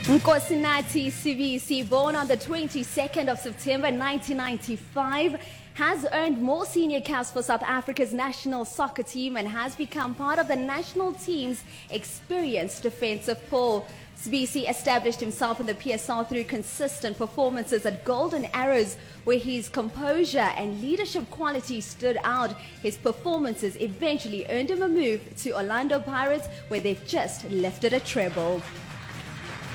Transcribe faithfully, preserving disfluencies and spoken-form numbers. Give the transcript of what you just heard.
Nkosinathi Sibisi, born on the twenty-second of September nineteen ninety-five, has earned more senior caps for South Africa's national soccer team and has become part of the national team's experienced defensive pool. Sibisi established himself in the P S L through consistent performances at Golden Arrows, where his composure and leadership qualities stood out. His performances eventually earned him a move to Orlando Pirates, where they've just lifted a treble.